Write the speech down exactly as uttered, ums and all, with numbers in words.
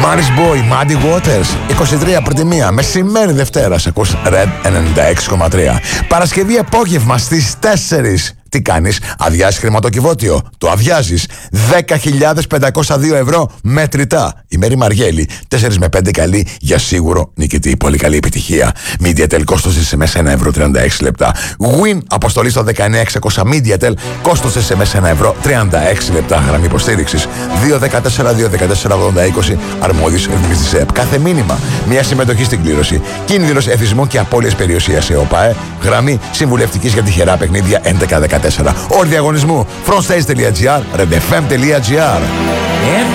Maris Boy, Muddy Waters, είκοσι τρία πριν τη μία, μεσημέρι Δευτέρα, σε ακούς Red ενενήντα έξι κόμμα τρία. Παρασκευή απόγευμα στις τέσσερις. Τι κάνεις? Αδειάζεις χρηματοκιβώτιο? Το αδειάζεις. δέκα χιλιάδες πεντακόσια δύο ευρώ μετρητά. Η Μέρη Μαργέλη, τέσσερα με πέντε καλή για σίγουρο νικητή. Πολύ καλή επιτυχία. MediaTel, κόστος ες εμ ες ένα ευρώ τριάντα έξι λεπτά. Win, αποστολή στο δεκαεννιά εξακόσια MediaTel, κόστος ες εμ ες ένα ευρώ τριάντα έξι λεπτά. Γραμμή υποστήριξης δύο ένα τέσσερα δύο ένα τέσσερα ογδόντα είκοσι. Αρμόδιος ρυθμιστής ΕΕΠ. Κάθε μήνυμα μια συμμετοχή στην κλήρωση. Κίνδυνος εθισμού και απώλειας περιουσίας σε ΟΠΑΕ. Γραμμή συμβουλευτικής για τυχερά παιχνίδια έντεκα δεκατέσσερα. Όροι διαγωνισμού frontstage.gr, redfm.gr.